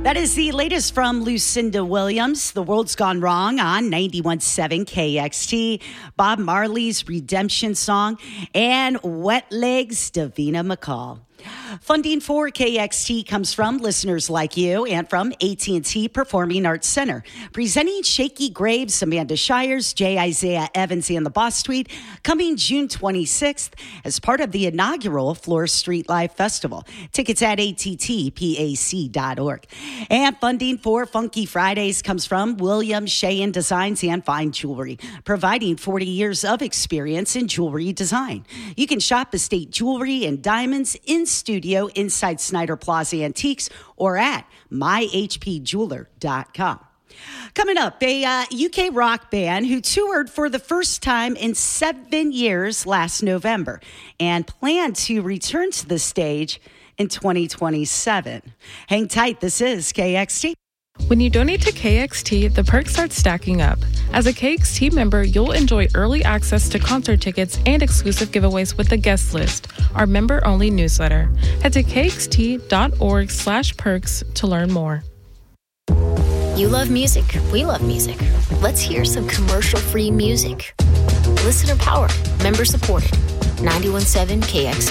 That is the latest from Lucinda Williams. The World's Gone Wrong on 91.7 KXT. Bob Marley's Redemption Song. And Wet Legs, Davina McCall. Funding for KXT comes from listeners like you and from AT&T Performing Arts Center. Presenting Shaky Graves, Amanda Shires, J. Isaiah Evans, and the Boss Tweet, coming June 26th as part of the inaugural Florist Street Live Festival. Tickets at attpac.org. And funding for Funky Fridays comes from William Sheehan Designs and Fine Jewelry, providing 40 years of experience in jewelry design. You can shop estate jewelry and diamonds in studio inside Snyder Plaza Antiques or at myhpjeweler.com. Coming up, a UK rock band who toured for the first time in 7 years last November and plan to return to the stage in 2027. Hang tight, this is KXT. When you donate to KXT, the perks start stacking up. As a KXT member, you'll enjoy early access to concert tickets and exclusive giveaways with the guest list, our member-only newsletter. Head to kxt.org/perks to learn more. You love music. We love music. Let's hear some commercial-free music. Listener powered, member supported. 91.7 KXT.